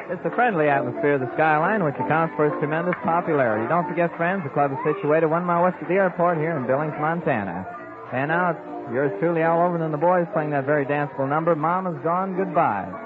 It's the friendly atmosphere of the Skyline which accounts for its tremendous popularity. Don't forget, friends, the club is situated 1 mile west of the airport here in Billings, Montana. And now it's yours truly, Al Overland, and the boys playing that very danceable number, Mama's Gone Goodbye.